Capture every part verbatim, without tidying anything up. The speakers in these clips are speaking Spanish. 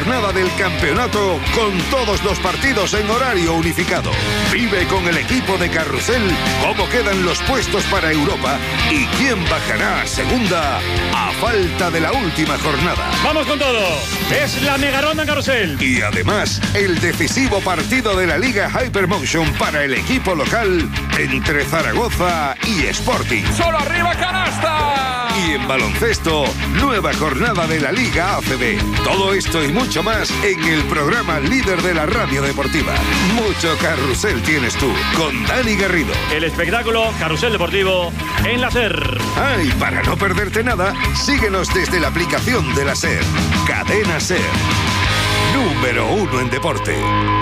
jornada del campeonato con todos los partidos en horario unificado. Vive con el equipo de Carrusel cómo quedan los puestos para Europa y quién bajará a segunda a falta de la última jornada. ¡Vamos con todo! Es la mega ronda en Carrusel. Y además, el decisivo partido de la Liga Hypermotion para el equipo local entre Zaragoza y Sporting. ¡Solo arriba, canasta! Y en baloncesto, nueva jornada de la Liga A C B. Todo esto y mucho más en el programa líder de la radio deportiva. Mucho Carrusel tienes tú, con Dani Garrido. El espectáculo Carrusel Deportivo en la SER. Ah, y para no perderte nada, síguenos desde la aplicación de la SER. Cadena SER. Número uno en deporte.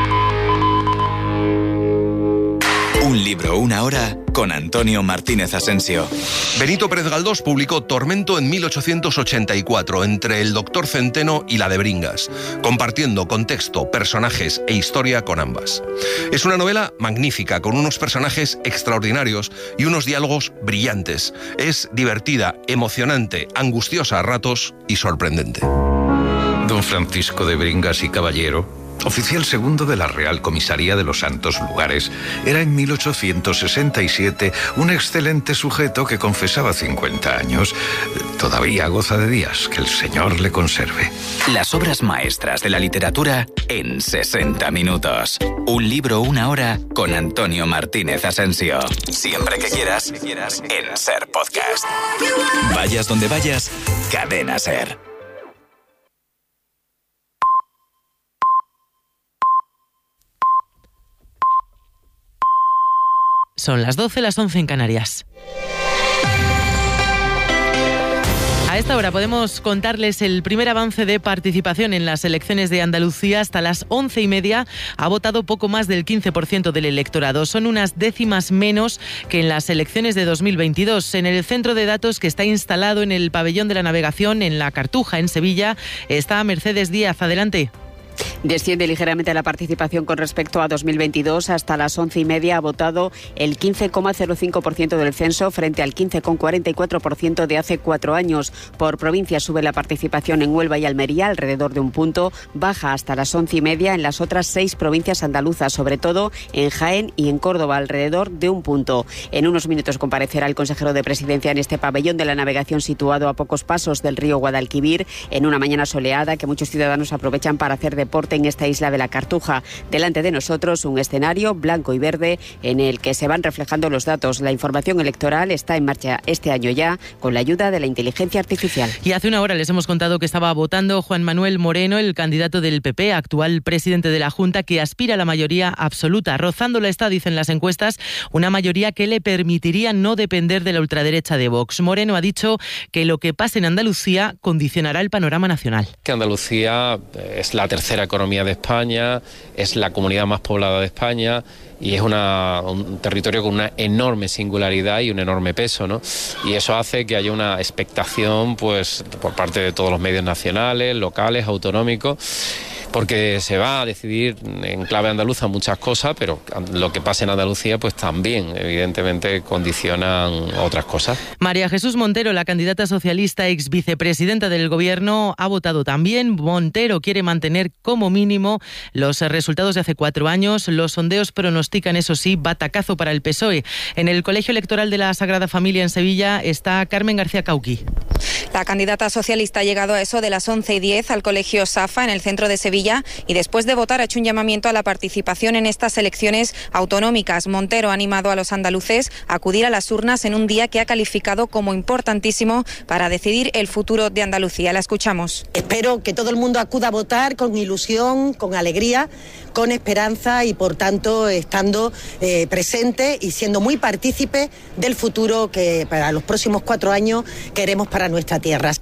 Un libro, una hora, con Antonio Martínez Asensio. Benito Pérez Galdós publicó Tormento en mil ochocientos ochenta y cuatro, entre el Doctor Centeno y la de Bringas, compartiendo contexto, personajes e historia con ambas. Es una novela magnífica, con unos personajes extraordinarios y unos diálogos brillantes. Es divertida, emocionante, angustiosa a ratos y sorprendente. Don Francisco de Bringas y Caballero, oficial segundo de la Real Comisaría de los Santos Lugares, era en mil ochocientos sesenta y siete un excelente sujeto que confesaba cincuenta años. Todavía goza de días, que el Señor le conserve. Las obras maestras de la literatura en sesenta minutos. Un libro, una hora, con Antonio Martínez Asensio. Siempre que quieras, en SER Podcast. Vayas donde vayas, Cadena SER. Son las doce, las once en Canarias. A esta hora podemos contarles el primer avance de participación en las elecciones de Andalucía. Hasta las once y media ha votado poco más del quince por ciento del electorado. Son unas décimas menos que en las elecciones de dos mil veintidós. En el centro de datos que está instalado en el pabellón de la navegación en La Cartuja, en Sevilla, está Mercedes Díaz. Adelante. Desciende ligeramente la participación con respecto a dos mil veintidós. Hasta las once y media ha votado el quince coma cero cinco por ciento del censo frente al quince coma cuarenta y cuatro por ciento de hace cuatro años. Por provincia sube la participación en Huelva y Almería alrededor de un punto. Baja hasta las once y media en las otras seis provincias andaluzas, sobre todo en Jaén y en Córdoba, alrededor de un punto. En unos minutos comparecerá el consejero de Presidencia en este pabellón de la navegación situado a pocos pasos del río Guadalquivir, en una mañana soleada que muchos ciudadanos aprovechan para hacer deporte en esta isla de la Cartuja. Delante de nosotros un escenario blanco y verde en el que se van reflejando los datos. La información electoral está en marcha este año ya con la ayuda de la inteligencia artificial. Y hace una hora les hemos contado que estaba votando Juan Manuel Moreno, el candidato del P P, actual presidente de la Junta, que aspira a la mayoría absoluta. Rozándola está, dicen las encuestas, una mayoría que le permitiría no depender de la ultraderecha de Vox. Moreno ha dicho que lo que pase en Andalucía condicionará el panorama nacional. Que Andalucía es la tercera economía de España, es la comunidad más poblada de España y es una, un territorio con una enorme singularidad y un enorme peso, ¿no? Y eso hace que haya una expectación, pues, por parte de todos los medios nacionales, locales, autonómicos, porque se va a decidir en clave andaluza muchas cosas, pero lo que pasa en Andalucía pues también evidentemente condicionan otras cosas. María Jesús Montero, la candidata socialista ex vicepresidenta del Gobierno, ha votado también. Montero quiere mantener como mínimo los resultados de hace cuatro años. Los sondeos pronostican, eso sí, batacazo para el P S O E. En el Colegio Electoral de la Sagrada Familia en Sevilla está Carmen García Cauqui. La candidata socialista ha llegado a eso de las once y diez al Colegio Safa en el centro de Sevilla y después de votar ha hecho un llamamiento a la participación en estas elecciones autonómicas. Montero ha animado a los andaluces a acudir a las urnas en un día que ha calificado como importantísimo para decidir el futuro de Andalucía. La escuchamos. Espero que todo el mundo acuda a votar con ilusión, con alegría, con esperanza y por tanto estando eh, presente y siendo muy partícipe del futuro que para los próximos cuatro años queremos para nuestra tierra.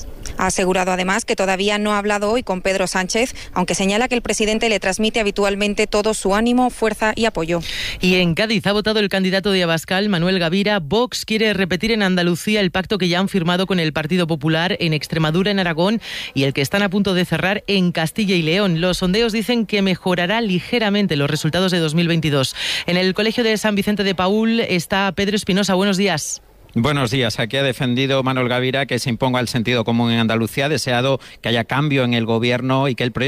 Ha asegurado además que todavía no ha hablado hoy con Pedro Sánchez, aunque señala que el presidente le transmite habitualmente todo su ánimo, fuerza y apoyo. Y en Cádiz ha votado el candidato de Abascal, Manuel Gavira. Vox quiere repetir en Andalucía el pacto que ya han firmado con el Partido Popular en Extremadura, en Aragón, y el que están a punto de cerrar en Castilla y León. Los sondeos dicen que mejorará ligeramente los resultados de dos mil veintidós. En el Colegio de San Vicente de Paúl está Pedro Espinosa. Buenos días. Buenos días. Aquí ha defendido Manuel Gavira que se imponga el sentido común en Andalucía, ha deseado que haya cambio en el gobierno y que el proyecto